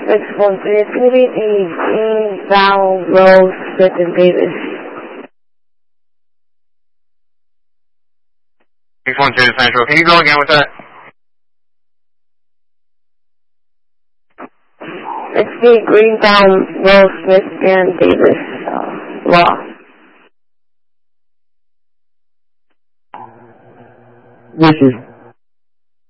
613. It's going to be the Green Vowel Rose Smith and Davis. 613 Central. Can you go again with that? It's the Green Vowel Rose Smith and Davis law. Which is